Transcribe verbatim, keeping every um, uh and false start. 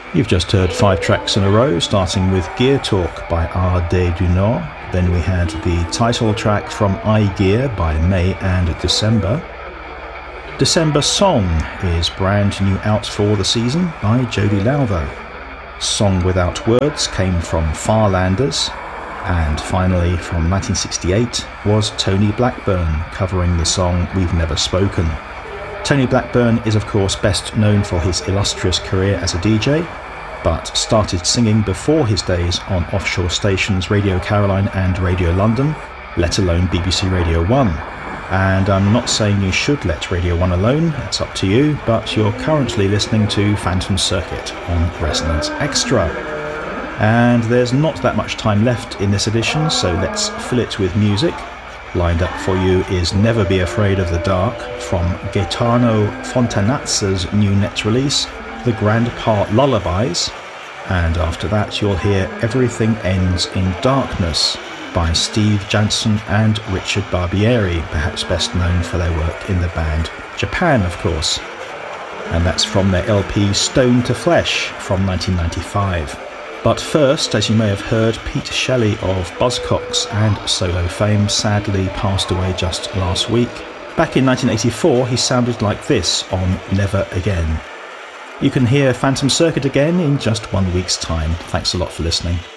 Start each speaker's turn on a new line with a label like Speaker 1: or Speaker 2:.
Speaker 1: You've just heard five tracks in a row, starting with Gear Talk by R D du Nord. Then we had the title track from iGear by May and December. December Song is brand new out for the season by Jody Lowther. Song Without Words came from Farlanders. And finally, from nineteen sixty-eight, was Tony Blackburn covering the song We've Never Spoken. Tony Blackburn is of course best known for his illustrious career as a D J, but started singing before his days on offshore stations Radio Caroline and Radio London, let alone B B C Radio one. And I'm not saying you should let Radio one alone, it's up to you, but you're currently listening to Phantom Circuit on Resonance Extra. And there's not that much time left in this edition, so let's fill it with music. Lined up for you is Never Be Afraid of the Dark from Gaetano Fontanazza's new net release, The Grand Part Lullabies. And after that you'll hear Everything Ends in Darkness by Steve Jansen and Richard Barbieri, perhaps best known for their work in the band Japan, of course. And that's from their L P Stone to Flesh from nineteen ninety-five. But first, as you may have heard, Pete Shelley of Buzzcocks and solo fame sadly passed away just last week. Back in nineteen eighty-four, he sounded like this on Never Again. You can hear Phantom Circuit again in just one week's time. Thanks a lot for listening.